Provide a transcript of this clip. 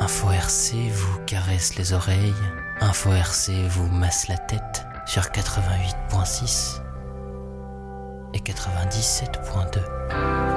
Info RC vous caresse les oreilles. Info RC vous masse la tête sur 88.6 et 97.2.